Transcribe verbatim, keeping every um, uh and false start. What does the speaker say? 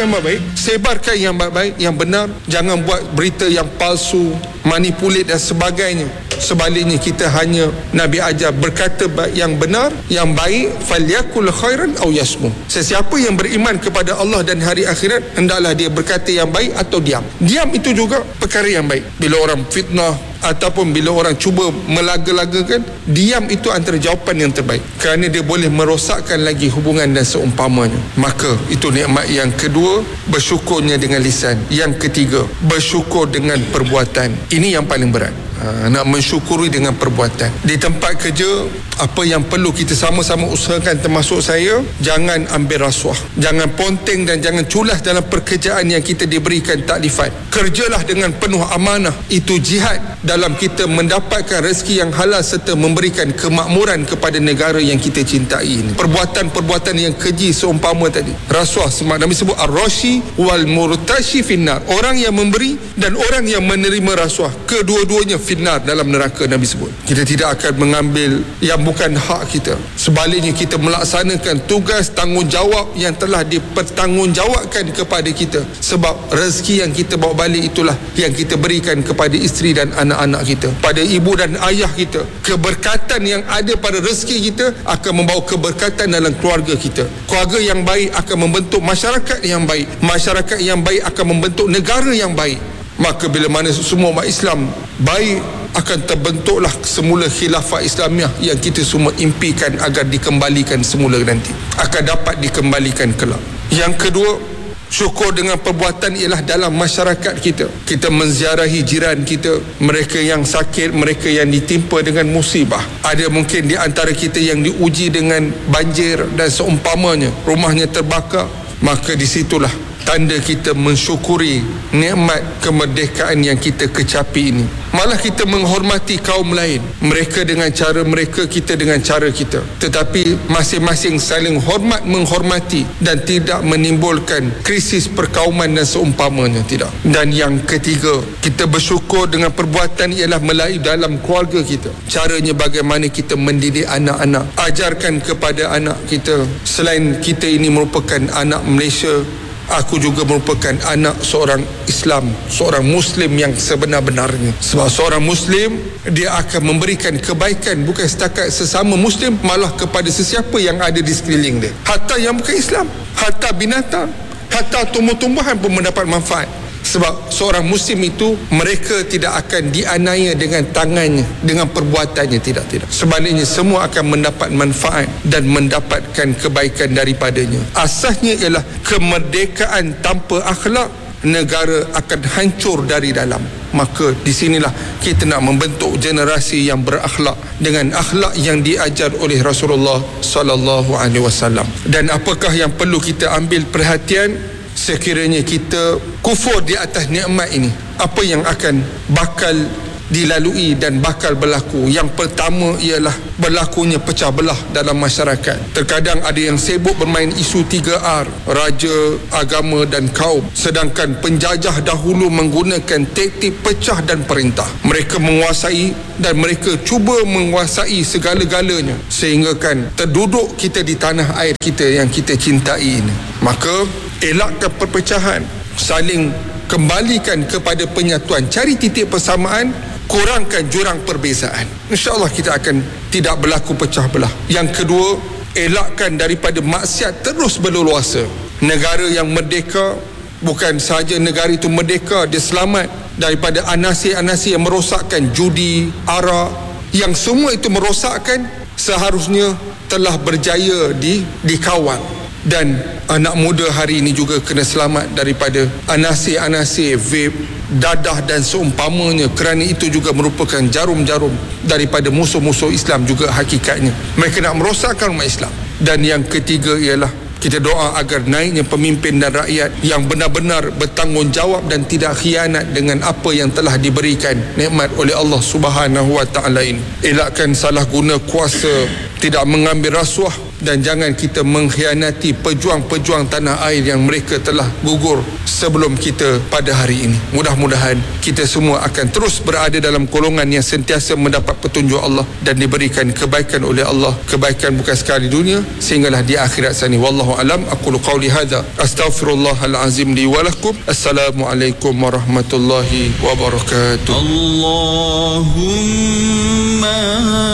yang baik, sebarkan yang baik-baik, yang benar. Jangan buat berita yang palsu, manipulate dan sebagainya. Sebaliknya kita hanya Nabi ajar berkata yang benar, yang baik, falyakul khairan aw yasmut. Sesiapa yang beriman kepada Allah dan hari akhirat, hendaklah dia berkata yang baik atau diam. Diam itu juga perkara yang baik. Bila orang fitnah ataupun bila orang cuba melaga-lagakan, diam itu antara jawapan yang terbaik, kerana dia boleh merosakkan lagi hubungan dan seumpamanya. Maka itu nikmat yang kedua, bersyukurnya dengan lisan. Yang ketiga, bersyukur dengan perbuatan. Ini yang paling berat. Ha, nak mensyukuri dengan perbuatan. Di tempat kerja, apa yang perlu kita sama-sama usahakan, termasuk saya, jangan ambil rasuah, jangan ponteng dan jangan culas dalam pekerjaan yang kita diberikan taklifat. Kerjalah dengan penuh amanah. Itu jihad dalam kita mendapatkan rezeki yang halal serta memberikan kemakmuran kepada negara yang kita cintai ini. Perbuatan-perbuatan yang keji seumpama tadi, rasuah, sebab Nabi sebut ar-rashi wal murtashi finnar. Orang yang memberi dan orang yang menerima rasuah, kedua-duanya finnar, dalam neraka Nabi sebut. Kita tidak akan mengambil yang bukan hak kita. Sebaliknya kita melaksanakan tugas tanggungjawab yang telah dipertanggungjawabkan kepada kita. Sebab rezeki yang kita bawa balik itulah yang kita berikan kepada isteri dan anak-anak kita, pada ibu dan ayah kita. Keberkatan yang ada pada rezeki kita akan membawa keberkatan dalam keluarga kita. Keluarga yang baik akan membentuk masyarakat yang baik. Masyarakat yang baik akan membentuk negara yang baik. Maka bila mana semua umat Islam baik, akan terbentuklah semula khilafah Islamiah yang kita semua impikan agar dikembalikan semula nanti, akan dapat dikembalikan kelak. Yang kedua, syukur dengan perbuatan ialah dalam masyarakat kita. Kita menziarahi jiran kita, mereka yang sakit, mereka yang ditimpa dengan musibah. Ada mungkin di antara kita yang diuji dengan banjir dan seumpamanya, rumahnya terbakar. Maka di situlah tanda kita mensyukuri nikmat kemerdekaan yang kita kecapi ini. Malah kita menghormati kaum lain, mereka dengan cara mereka, kita dengan cara kita, tetapi masing-masing saling hormat menghormati dan tidak menimbulkan krisis perkauman dan seumpamanya, tidak. Dan yang ketiga, kita bersyukur dengan perbuatan ialah melalui dalam keluarga kita. Caranya bagaimana kita mendidik anak-anak, ajarkan kepada anak kita, selain kita ini merupakan anak Malaysia, aku juga merupakan anak seorang Islam, seorang Muslim yang sebenar-benarnya. Sebab seorang Muslim, dia akan memberikan kebaikan bukan setakat sesama Muslim, malah kepada sesiapa yang ada di sekeliling dia. Hatta yang bukan Islam, hatta binatang, hatta tumbuh-tumbuhan pun mendapat manfaat. Sebab seorang Muslim itu, mereka tidak akan dianiaya dengan tangannya, dengan perbuatannya, tidak, tidak. Sebaliknya semua akan mendapat manfaat dan mendapatkan kebaikan daripadanya. Asasnya ialah kemerdekaan tanpa akhlak, negara akan hancur dari dalam. Maka di sinilah kita nak membentuk generasi yang berakhlak dengan akhlak yang diajar oleh Rasulullah sallallahu alaihi wasallam. Dan apakah yang perlu kita ambil perhatian sekiranya kita kufur di atas nikmat ini? Apa yang akan bakal dilalui dan bakal berlaku? Yang pertama ialah berlakunya pecah belah dalam masyarakat. Terkadang ada yang sibuk bermain isu tiga R, raja, agama dan kaum, sedangkan penjajah dahulu menggunakan taktik pecah dan perintah. Mereka menguasai dan mereka cuba menguasai segala-galanya, sehingga kan terduduk kita di tanah air kita yang kita cintai ini. Maka elakkan perpecahan, saling kembalikan kepada penyatuan, cari titik persamaan, kurangkan jurang perbezaan. InsyaAllah kita akan tidak berlaku pecah belah. Yang kedua, elakkan daripada maksiat terus berleluasa. Negara yang merdeka, bukan sahaja negara itu merdeka, dia selamat daripada anasir-anasir yang merosakkan, judi, arak, yang semua itu merosakkan, seharusnya telah berjaya di dikawal. Dan anak muda hari ini juga kena selamat daripada anasir-anasir, vape, dadah dan seumpamanya, kerana itu juga merupakan jarum-jarum daripada musuh-musuh Islam juga hakikatnya. Mereka nak merosakkan umat Islam. Dan yang ketiga ialah kita doa agar naiknya pemimpin dan rakyat yang benar-benar bertanggungjawab dan tidak khianat dengan apa yang telah diberikan nikmat oleh Allah Subhanahu wa taala ini. Elakkan salah guna kuasa, tidak mengambil rasuah, dan jangan kita mengkhianati pejuang-pejuang tanah air yang mereka telah gugur sebelum kita pada hari ini. Mudah-mudahan kita semua akan terus berada dalam golongan yang sentiasa mendapat petunjuk Allah dan diberikan kebaikan oleh Allah, kebaikan bukan sekali di dunia sehinggalah di akhirat sana. Wallahu alam. Aqulu qawli hadza astaghfirullahal azim li wa lakum. Assalamualaikum warahmatullahi wabarakatuh. Allahumma